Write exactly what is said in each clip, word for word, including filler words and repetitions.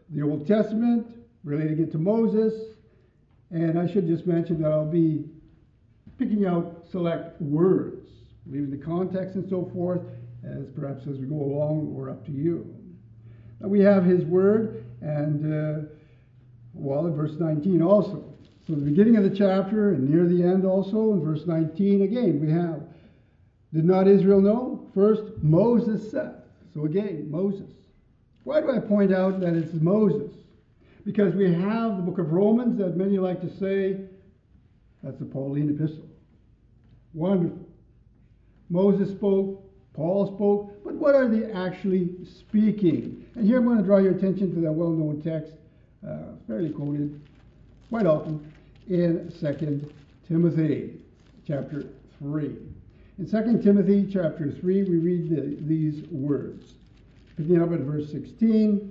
the Old Testament, relating it to Moses, and I should just mention that I'll be picking out select words, leaving the context and so forth, as perhaps as we go along, or up to you. Now we have his word, and uh, well, in verse nineteen also. So the beginning of the chapter and near the end also, in verse nineteen again, we have, did not Israel know? First, Moses said. So again, Moses. Why do I point out that it's Moses? Because we have the book of Romans that many like to say, that's the Pauline epistle. Wonderful. Moses spoke, Paul spoke, but what are they actually speaking? And here I'm going to draw your attention to that well-known text, uh, fairly quoted quite often, in Second Timothy chapter three. In Second Timothy chapter three, we read the, these words. Picking up at verse sixteen,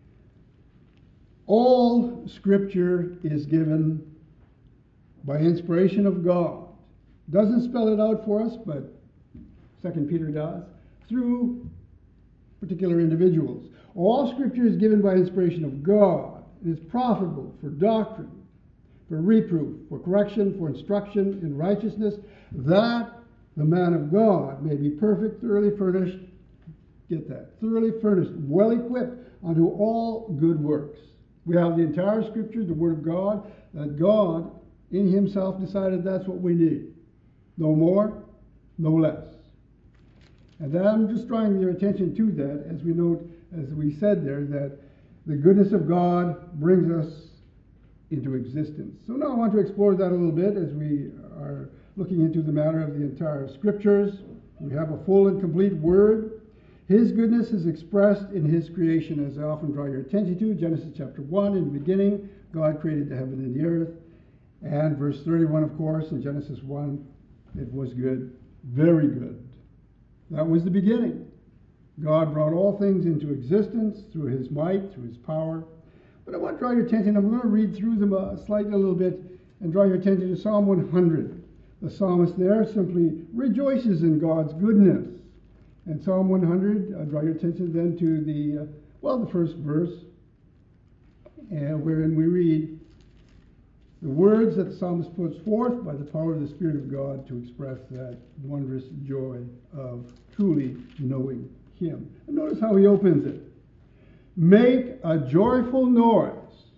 all Scripture is given by inspiration of God. Doesn't spell it out for us, but Second Peter does, through particular individuals. All Scripture is given by inspiration of God. It is profitable for doctrine, for reproof, for correction, for instruction in righteousness, that the man of God may be perfect, thoroughly furnished, get that, thoroughly furnished, well equipped unto all good works. We have the entire Scripture, the Word of God, that God in himself decided that's what we need. No more, no less. And then I'm just drawing your attention to that, as we note, as we said there, that the goodness of God brings us into existence. So now I want to explore that a little bit as we are looking into the matter of the entire Scriptures. We have a full and complete Word. His goodness is expressed in his creation, as I often draw your attention to. Genesis chapter one, in the beginning, God created the heaven and the earth. And verse thirty-one, of course, in Genesis one, it was good, very good. That was the beginning. God brought all things into existence through his might, through his power. But I want to draw your attention, I'm going to read through them uh, slightly a little bit and draw your attention to Psalm one hundred. The psalmist there simply rejoices in God's goodness. And Psalm one hundred, I draw your attention then to the, uh, well, the first verse, uh, wherein we read the words that the psalmist puts forth by the power of the Spirit of God to express that wondrous joy of truly knowing him. And notice how he opens it. Make a joyful noise.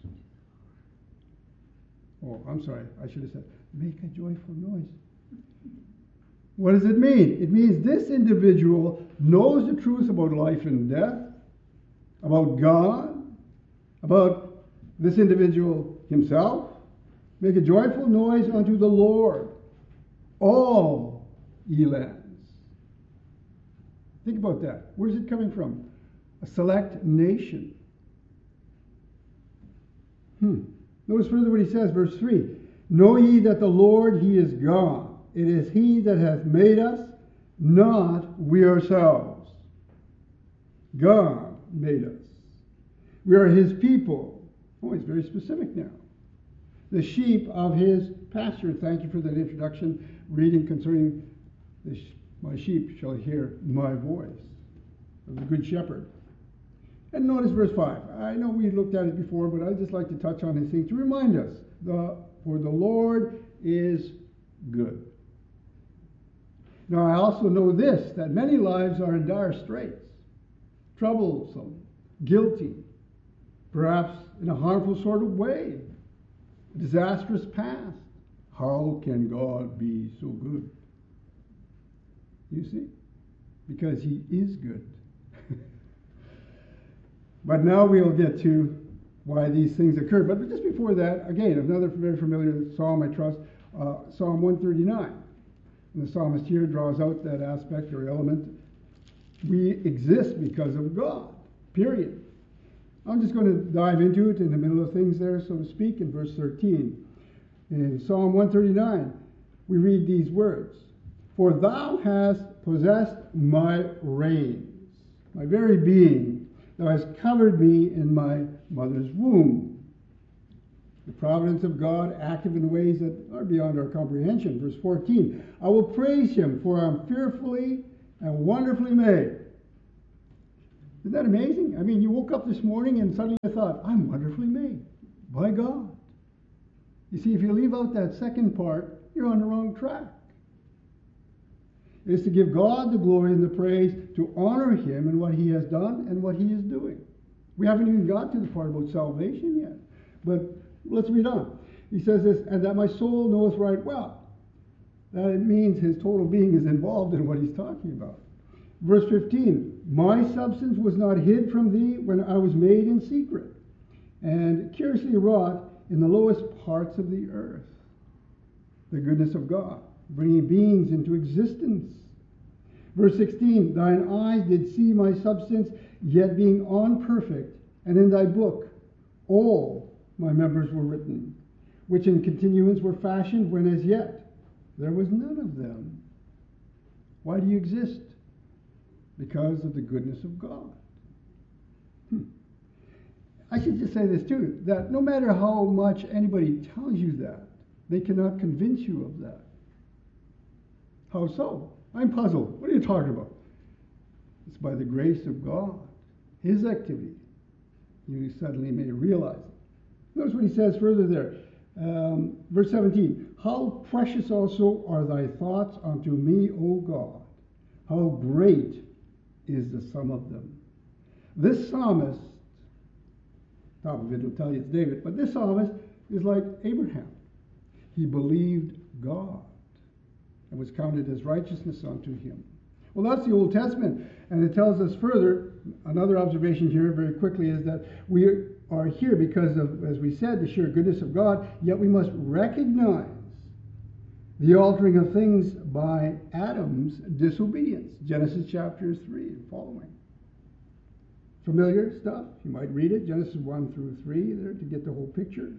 Oh, I'm sorry, I should have said, make a joyful noise. What does it mean? It means this individual knows the truth about life and death, about God, about this individual himself. Make a joyful noise unto the Lord, all ye lands. Think about that. Where's it coming from? A select nation. Hmm. Notice further what he says, verse three. Know ye that the Lord, he is God. It is he that hath made us, not we ourselves. God made us. We are his people. Oh, he's very specific now. The sheep of his pasture. Thank you for that introduction, reading concerning the sh- my sheep shall hear my voice, of the good shepherd. And notice verse five. I know we looked at it before, but I'd just like to touch on these things to remind us. The, for the Lord is good. Now I also know this, that many lives are in dire straits, troublesome, guilty, perhaps in a harmful sort of way, a disastrous past. How can God be so good? You see? Because he is good. But now we'll get to why these things occur. But just before that, again, another very familiar psalm, I trust, uh, Psalm one thirty-nine. And the psalmist here draws out that aspect or element. We exist because of God, period. I'm just going to dive into it in the middle of things there, so to speak, in verse thirteen. In Psalm one thirty-nine, we read these words. For thou hast possessed my reins, my very being. Thou hast covered me in my mother's womb. The providence of God active in ways that are beyond our comprehension. Verse fourteen, I will praise him, for I am fearfully and wonderfully made. Isn't that amazing? I mean, you woke up this morning and suddenly you thought, I'm wonderfully made by God. You see, if you leave out that second part, you're on the wrong track. It is to give God the glory and the praise, to honor him in what he has done and what he is doing. We haven't even got to the part about salvation yet. But let's read on. He says this, and that my soul knoweth right well. That it means his total being is involved in what he's talking about. Verse fifteen, my substance was not hid from thee when I was made in secret, and curiously wrought in the lowest parts of the earth. The goodness of God, bringing beings into existence. Verse sixteen, thine eyes did see my substance, yet being unperfect, and in thy book all my members were written, which in continuance were fashioned when as yet there was none of them. Why do you exist? Because of the goodness of God. Hmm. I should just say this too, that no matter how much anybody tells you that, they cannot convince you of that. How so? I'm puzzled. What are you talking about? It's by the grace of God, his activity. You suddenly may realize it. Notice what he says further there. Um, verse seventeen, how precious also are thy thoughts unto me, O God. How great is the sum of them. This psalmist, top of it will tell you it's David, but this psalmist is like Abraham. He believed God and was counted as righteousness unto him. Well, that's the Old Testament, and it tells us further, another observation here very quickly is that we are here because of, as we said, the sheer goodness of God, yet we must recognize the altering of things by Adam's disobedience. Genesis chapter three and following. Familiar stuff. You might read it, Genesis one through three there to get the whole picture.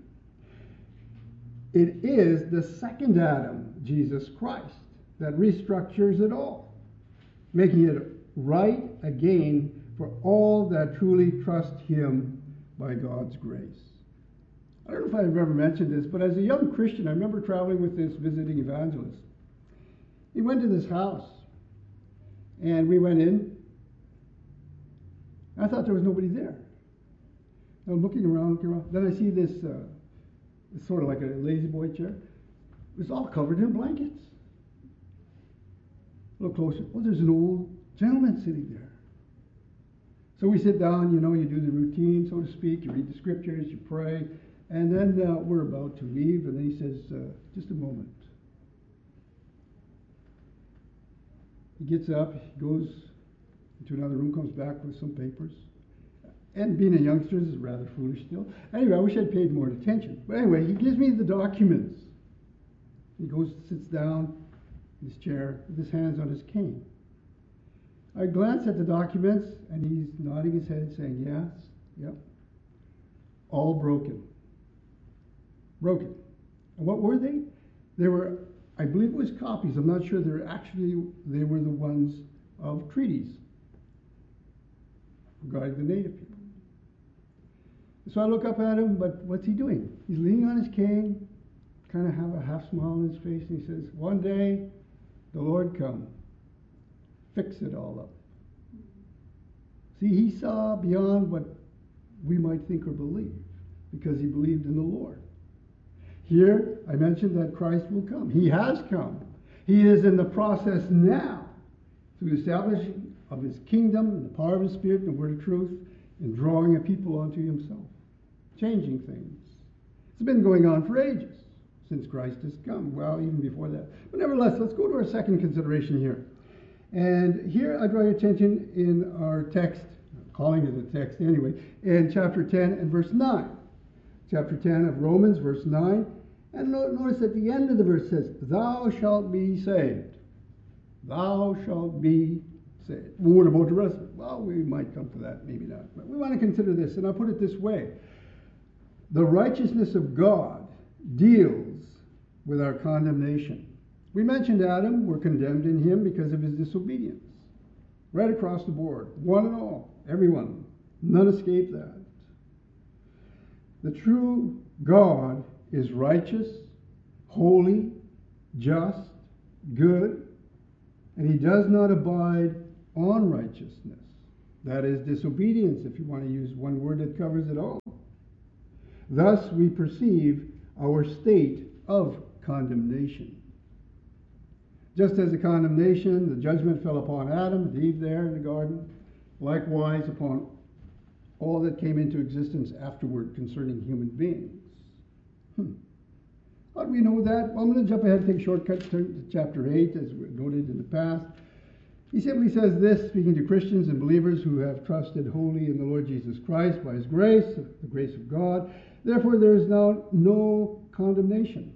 It is the second Adam, Jesus Christ, that restructures it all, making it right again for all that truly trust him by God's grace. I don't know if I've ever mentioned this, but as a young Christian, I remember traveling with this visiting evangelist. He went to this house, and we went in. I thought there was nobody there. I'm looking around, looking around. Then I see this, uh, it's sort of like a lazy boy chair. It's all covered in blankets. A little closer. Oh, there's an old gentleman sitting there. So we sit down, you know, you do the routine, so to speak. You read the scriptures, you pray. And then uh, we're about to leave, and then he says, uh, just a moment. He gets up, he goes into another room, comes back with some papers. And being a youngster, this is rather foolish still. Anyway, I wish I'd paid more attention. But anyway, he gives me the documents. He goes, sits down in his chair with his hands on his cane. I glance at the documents, and he's nodding his head, saying, yes, yep. All broken. Broken. And what were they? They were, I believe it was copies. I'm not sure. They were actually, they were the ones of treaties regarding the native people. So I look up at him, but what's he doing? He's leaning on his cane, kind of have a half smile on his face, and he says, one day the Lord come, fix it all up. See, he saw beyond what we might think or believe, because he believed in the Lord. Here, I mentioned that Christ will come. He has come. He is in the process now through the establishing of his kingdom and the power of his Spirit and the word of truth in drawing a people unto himself, changing things. It's been going on for ages since Christ has come. Well, even before that. But nevertheless, let's go to our second consideration here. And here I draw your attention in our text, calling it a text anyway, in chapter ten and verse nine. Chapter ten of Romans, verse nine. And notice at the end of the verse says, thou shalt be saved. Thou shalt be saved. Well, what about the rest of it? Well, we might come to that, maybe not. But we want to consider this, and I'll put it this way. The righteousness of God deals with our condemnation. We mentioned Adam. We're condemned in him because of his disobedience. Right across the board. One and all. Everyone. None escape that. The true God is righteous, holy, just, good, and he does not abide on righteousness. That is disobedience, if you want to use one word that covers it all. Thus we perceive our state of condemnation. Just as the condemnation, the judgment fell upon Adam and Eve there in the garden, likewise upon all that came into existence afterward concerning human beings. Hmm. How do we know that? Well, I'm going to jump ahead and take a shortcut to chapter eight, as we noted in the past. He simply says this, speaking to Christians and believers who have trusted wholly in the Lord Jesus Christ by his grace, the grace of God. Therefore, there is now no condemnation.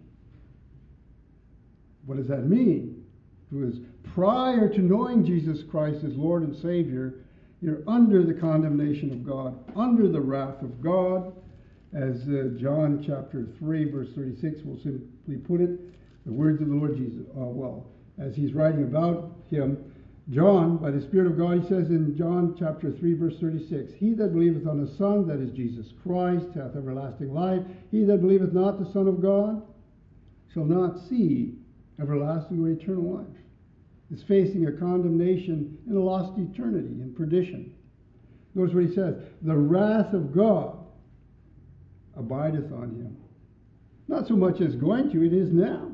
What does that mean? Because prior to knowing Jesus Christ as Lord and Savior, you're under the condemnation of God, under the wrath of God, as uh, John chapter three, verse thirty-six will simply put it, the words of the Lord Jesus. Uh, well, as he's writing about him, John, by the Spirit of God, he says in John chapter three, verse thirty-six, He that believeth on the Son, that is Jesus Christ, hath everlasting life. He that believeth not the Son of God shall not see everlasting or eternal life. Is facing a condemnation in a lost eternity, in perdition. Notice what he says, the wrath of God abideth on him. Not so much as going to, it is now.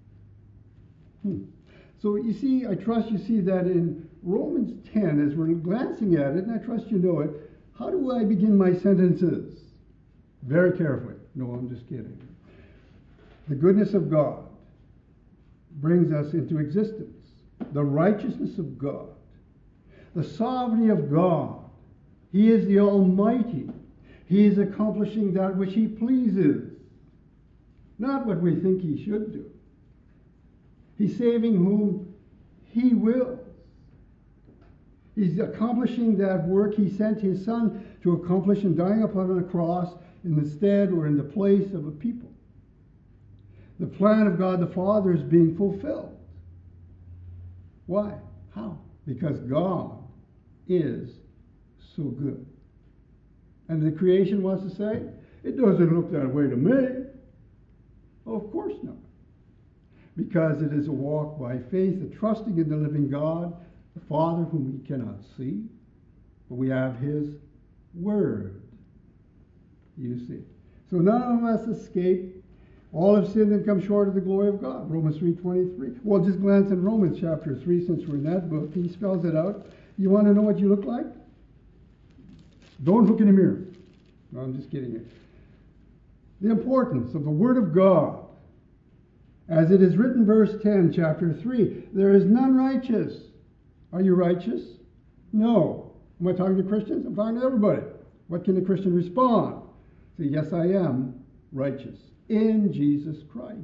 Hmm. So you see, I trust you see that in Romans ten, as we're glancing at it, and I trust you know it, how do I begin my sentences? Very carefully. No, I'm just kidding. The goodness of God brings us into existence. The righteousness of God. The sovereignty of God. He is the Almighty. He is accomplishing that which he pleases. Not what we think he should do. He's saving whom he wills. He's accomplishing that work he sent his Son to accomplish in dying upon a cross in the stead or in the place of a people. The plan of God the Father is being fulfilled. Why? How? Because God is so good. And the creation wants to say, it doesn't look that way to me. Oh, of course not. Because it is a walk by faith, a trusting in the living God, the Father whom we cannot see, but we have his word. You see. So none of us escape. All have sinned and come short of the glory of God. Romans three twenty-three. Well, just glance in Romans chapter three, since we're in that book. He spells it out. You want to know what you look like? Don't look in the mirror. No, I'm just kidding you. The importance of the Word of God. As it is written, verse ten, chapter three, there is none righteous. Are you righteous? No. Am I talking to Christians? I'm talking to everybody. What can a Christian respond? Say, yes, I am righteous in Jesus Christ.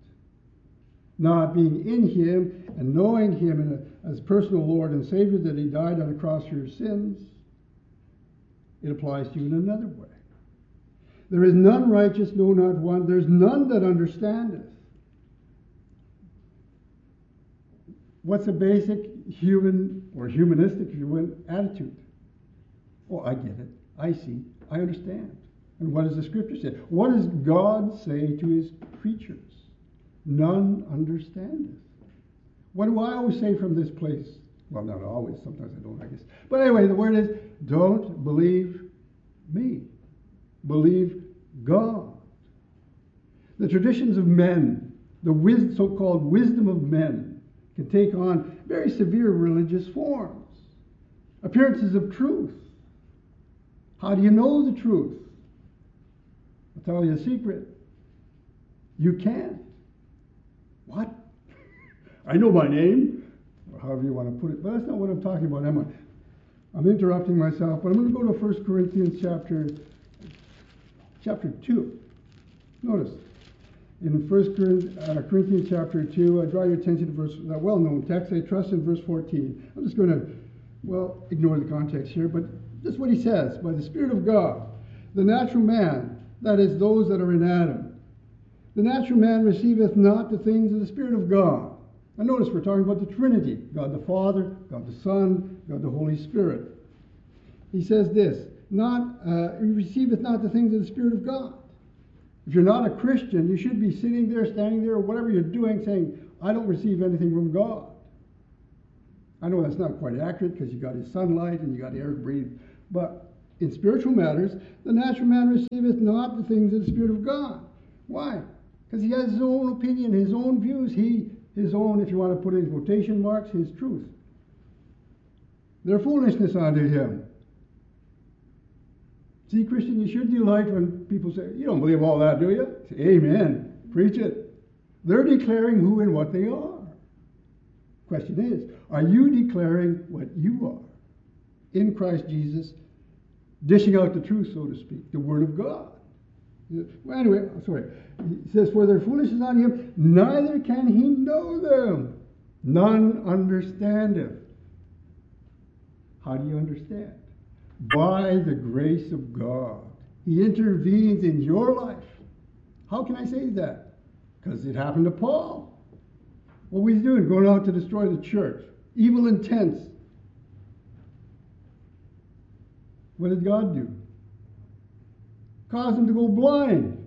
Not being in him and knowing him in a, as personal Lord and Savior, that he died on the cross for your sins, it applies to you in another way. There is none righteous, no, not one. There's none that understandeth. What's a basic human, or humanistic, if you will, attitude? Oh, I get it. I see. I understand. And what does the Scripture say? What does God say to his creatures? None understandeth. What do I always say from this place? Well, not always. Sometimes I don't, I guess. But anyway, the word is, don't believe me. Believe God. The traditions of men, the wis- so-called wisdom of men, can take on very severe religious forms. Appearances of truth. How do you know the truth? I'll tell you a secret. You can't. What? I know my name, or however you want to put it, but that's not what I'm talking about, am I? I'm interrupting myself, but I'm going to go to First Corinthians chapter, chapter two. Notice, in First Corinthians chapter two, I draw your attention to verse, that well-known text, I trust in verse fourteen. I'm just going to, well, ignore the context here, but this is what he says. By the Spirit of God, the natural man, that is, those that are in Adam, the natural man receiveth not the things of the Spirit of God. And notice we're talking about the Trinity, God the Father, God the Son, God the Holy Spirit. He says this, not uh, receiveth not the things of the Spirit of God. If you're not a Christian, you should be sitting there, standing there, or whatever you're doing, saying, I don't receive anything from God. I know that's not quite accurate because you got his sunlight and you got air to breathe, but in spiritual matters, the natural man receiveth not the things of the Spirit of God. Why? Because he has his own opinion, his own views, he, his own, if you want to put it in quotation marks, his truth. They're foolishness unto him. See, Christian, you should delight when people say, you don't believe all that, do you? Say, amen. Preach it. They're declaring who and what they are. Question is, are you declaring what you are in Christ Jesus, dishing out the truth, so to speak, the Word of God? Well, anyway, sorry. He says, for their foolishness on him, neither can he know them. None understandeth. How do you understand? By the grace of God. He intervenes in your life. How can I say that? Because it happened to Paul. What was he doing? Going out to destroy the church. Evil intents. What did God do? Caused him to go blind.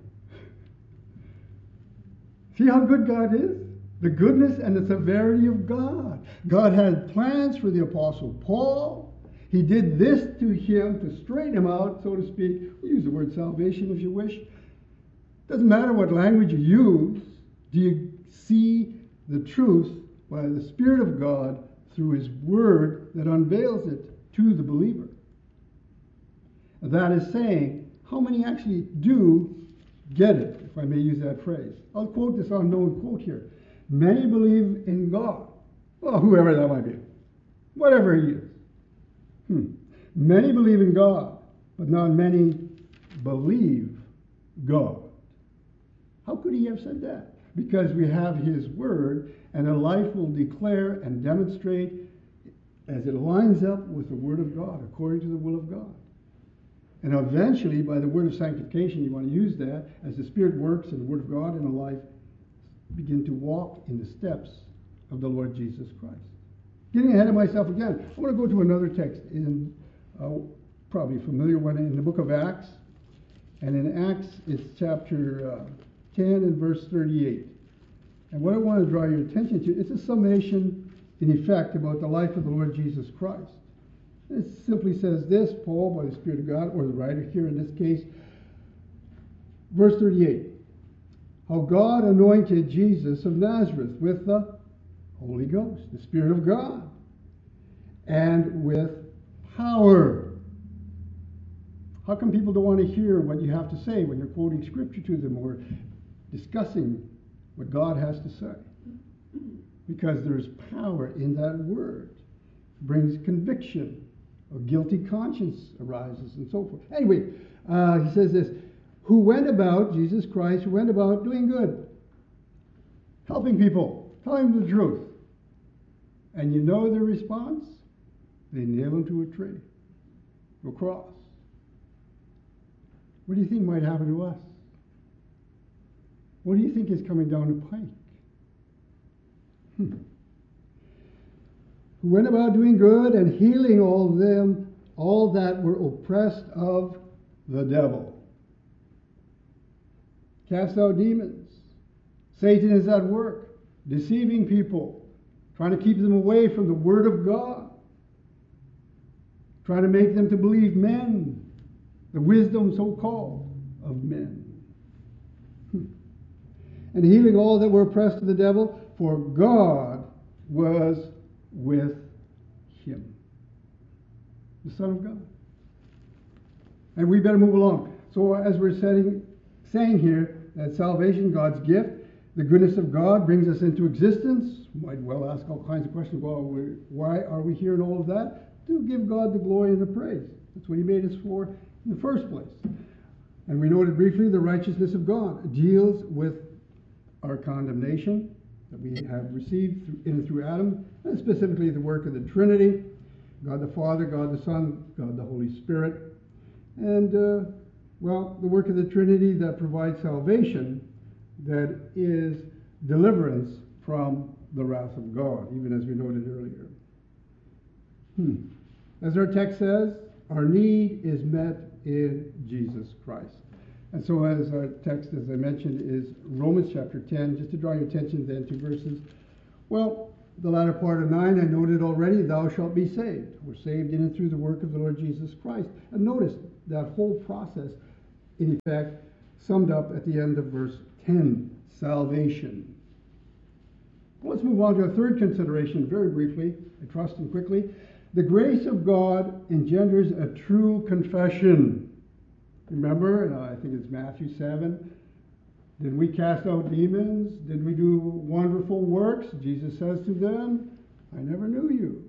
See how good God is? The goodness and the severity of God. God had plans for the Apostle Paul. He did this to him to straighten him out, so to speak. We use the word salvation if you wish. Doesn't matter what language you use. Do you see the truth by the Spirit of God through His Word that unveils it to the believer? That is saying, how many actually do get it, if I may use that phrase? I'll quote this unknown quote here. Many believe in God. Well, whoever that might be. Whatever He is. Hmm. Many believe in God, but not many believe God. How could He have said that? Because we have His Word, and a life will declare and demonstrate as it lines up with the Word of God, according to the will of God. And eventually, by the word of sanctification, you want to use that as the Spirit works in the Word of God in a life, begin to walk in the steps of the Lord Jesus Christ. Getting ahead of myself again, I want to go to another text in uh, probably familiar one in the book of Acts. And in Acts, it's chapter uh, ten and verse thirty-eight. And what I want to draw your attention to, it's a summation, in effect, about the life of the Lord Jesus Christ. It simply says this, Paul, by the Spirit of God, or the writer here in this case, verse thirty-eight. How God anointed Jesus of Nazareth with the Holy Ghost, the Spirit of God, and with power. How come people don't want to hear what you have to say when you're quoting Scripture to them or discussing what God has to say? Because there's power in that word. It brings conviction. A guilty conscience arises and so forth. Anyway, uh, he says this, who went about, Jesus Christ, who went about doing good, helping people, telling them the truth. And you know their response? They nail him to a tree, to a cross. What do you think might happen to us? What do you think is coming down the pike? Hmm. Who went about doing good and healing all them, all that were oppressed of the devil. Cast out demons. Satan is at work, deceiving people, trying to keep them away from the Word of God, trying to make them to believe men, the wisdom so-called of men. Hmm. And healing all that were oppressed of the devil, for God was with him. The Son of God. And we better move along. So as we're setting, saying here that salvation, God's gift, the goodness of God brings us into existence. You might well ask all kinds of questions. Well, why are we here and all of that? To give God the glory and the praise. That's what He made us for in the first place. And we noted briefly the righteousness of God deals with our condemnation that we have received through, in and through Adam, and specifically the work of the Trinity, God the Father, God the Son, God the Holy Spirit. And, uh, well, the work of the Trinity that provides salvation, that is deliverance from the wrath of God, even as we noted earlier. Hmm. As our text says, our need is met in Jesus Christ. And so as our text, as I mentioned, is Romans chapter ten, just to draw your attention then to verses, well, the latter part of nine, I noted already, thou shalt be saved. We're saved in and through the work of the Lord Jesus Christ. And notice that whole process, in effect, summed up at the end of verse ten, salvation. Well, let's move on to a third consideration very briefly, I trust and quickly. The grace of God engenders a true confession. Remember, uh, I think it's Matthew seven, did we cast out demons? Did we do wonderful works? Jesus says to them, I never knew you.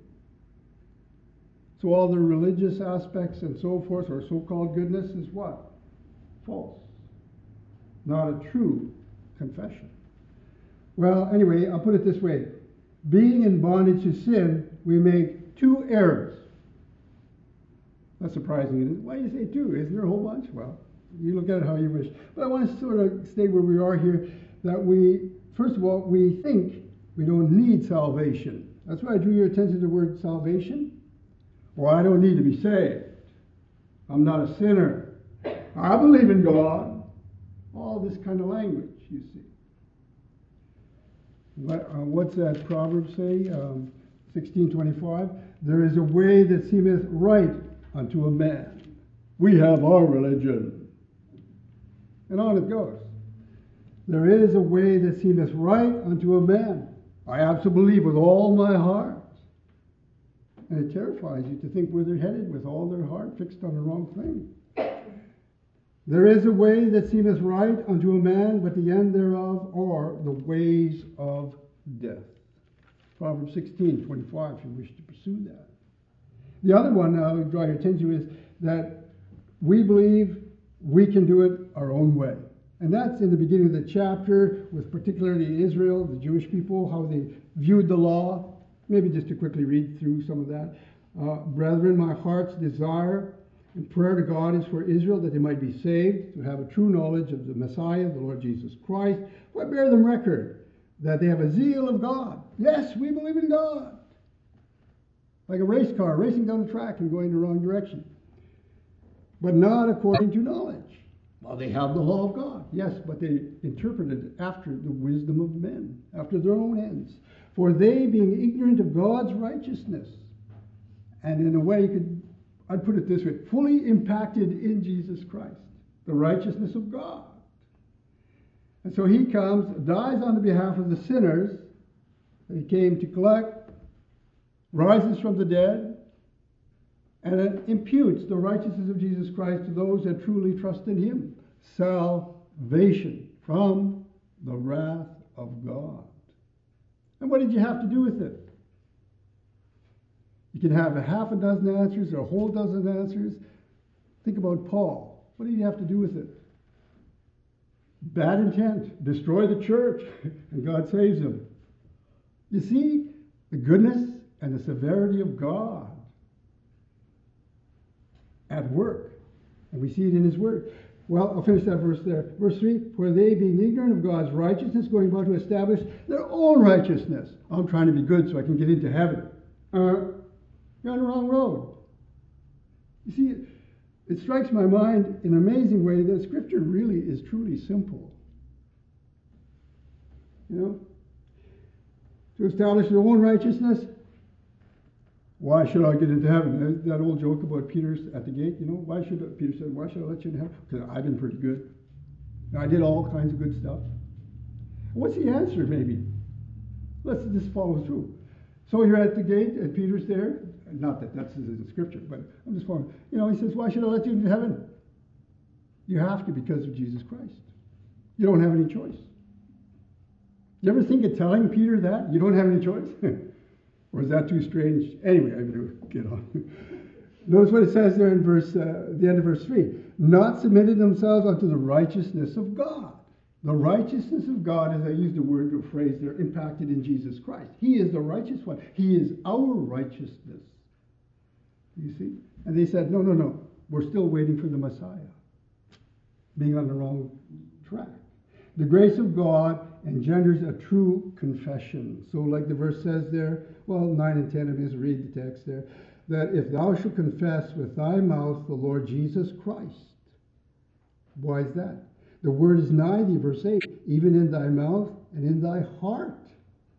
So all the religious aspects and so forth, or so-called goodness, is what? False. Not a true confession. Well, anyway, I'll put it this way. Being in bondage to sin, we make two errors. That's surprising. Why do you say two? Isn't there a whole bunch? Well, you look at it how you wish. But I want to sort of stay where we are here, that we, first of all, we think we don't need salvation. That's why I drew your attention to the word salvation. Well, I don't need to be saved. I'm not a sinner. I believe in God. All this kind of language, you see. What, uh, what's that proverb say? Um, sixteen twenty-five. There is a way that seemeth right unto a man. We have our religion. And on it goes. There is a way that seemeth right unto a man. I absolutely believe with all my heart. And it terrifies you to think where they're headed with all their heart fixed on the wrong thing. There is a way that seemeth right unto a man, but the end thereof are the ways of death. Proverbs sixteen twenty-five, if you wish to pursue that. The other one I would draw your attention to is that we believe we can do it our own way. And that's in the beginning of the chapter, with particularly Israel, the Jewish people, how they viewed the law. Maybe just to quickly read through some of that. Uh, Brethren, my heart's desire and prayer to God is for Israel, that they might be saved, to have a true knowledge of the Messiah, the Lord Jesus Christ. Why bear them record that they have a zeal of God. Yes, we believe in God. Like a race car racing down the track and going the wrong direction. But not according to knowledge. Well, they have the law of God. Yes, but they interpreted it after the wisdom of men, after their own ends. For they, being ignorant of God's righteousness, and in a way, you could, I'd put it this way, fully impacted in Jesus Christ, the righteousness of God. And so he comes, dies on the behalf of the sinners that he came to collect, rises from the dead, and it imputes the righteousness of Jesus Christ to those that truly trust in him. Salvation from the wrath of God. And what did you have to do with it? You can have a half a dozen answers or a whole dozen answers. Think about Paul. What did he have to do with it? Bad intent. Destroy the church. And God saves him. You see the goodness and the severity of God at work. And we see it in his word. Well, I'll finish that verse there. Verse three, for they being ignorant of God's righteousness, going about to establish their own righteousness. I'm trying to be good so I can get into heaven. Uh, you're on the wrong road. You see, it, it strikes my mind in an amazing way that Scripture really is truly simple. You know? To establish their own righteousness, why should I get into heaven? That old joke about Peter at the gate, you know, why should I, Peter said, why should I let you in heaven? Because I've been pretty good. I did all kinds of good stuff. What's the answer, maybe? Let's just follow through. So you're at the gate, and Peter's there. Not that that's in Scripture, but I'm just following. You know, he says, why should I let you into heaven? You have to because of Jesus Christ. You don't have any choice. You ever think of telling Peter that? You don't have any choice? Or is that too strange? Anyway, I better get on. Notice what it says there in verse, uh, the end of verse three. Not submitted themselves unto the righteousness of God. The righteousness of God, as I used the word or phrase there, impacted in Jesus Christ. He is the righteous one. He is our righteousness. You see? And they said, no, no, no. We're still waiting for the Messiah. Being on the wrong track. The grace of God engenders a true confession. So like the verse says there, well, nine and ten of his, read the text there, that if thou shalt confess with thy mouth the Lord Jesus Christ. Why is that? The word is nigh thee, verse eight, even in thy mouth and in thy heart.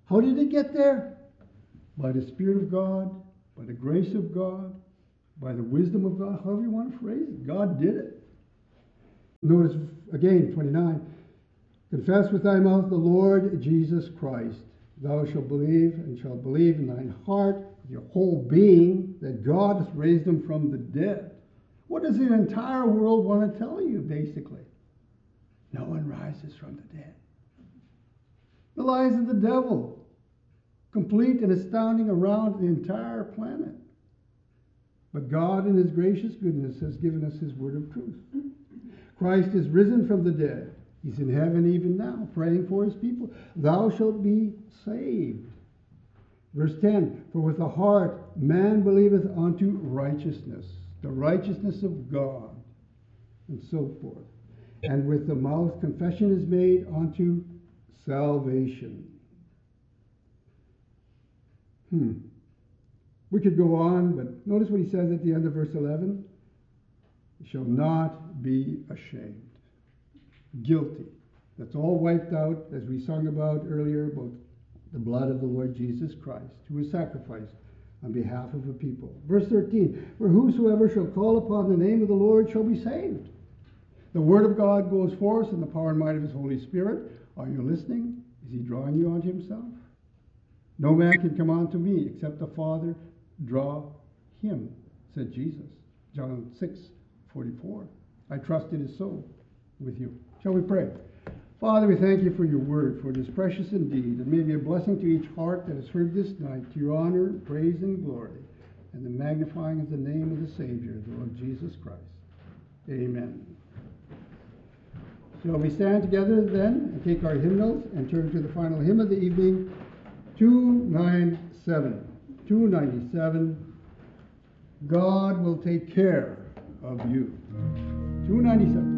How did it get there? By the Spirit of God, by the grace of God, by the wisdom of God, however you want to phrase it. God did it. Notice again, twenty-nine. Confess with thy mouth the Lord Jesus Christ. Thou shalt believe and shalt believe in thine heart, with your whole being, that God hath raised him from the dead. What does the entire world want to tell you, basically? No one rises from the dead. The lies of the devil, complete and astounding around the entire planet. But God, in his gracious goodness, has given us his word of truth. Christ is risen from the dead. He's in heaven even now, praying for his people. Thou shalt be saved. Verse ten, for with the heart man believeth unto righteousness, the righteousness of God, and so forth. And with the mouth confession is made unto salvation. Hmm. We could go on, but notice what he says at the end of verse eleven. You shall not be ashamed. Guilty. That's all wiped out, as we sung about earlier, about the blood of the Lord Jesus Christ, who was sacrificed on behalf of the people. Verse thirteen, for whosoever shall call upon the name of the Lord shall be saved. The word of God goes forth in the power and might of his Holy Spirit. Are you listening? Is he drawing you unto himself? No man can come unto me except the Father draw him, said Jesus. John six forty-four. I trust it is so with you. Shall we pray? Father, we thank you for your word, for it is precious indeed, and may be a blessing to each heart that has heard this night, to your honor, praise, and glory, and the magnifying of the name of the Savior, the Lord Jesus Christ. Amen. Shall we stand together then and take our hymnals and turn to the final hymn of the evening, two ninety-seven. two ninety-seven, God will take care of you. two ninety-seven.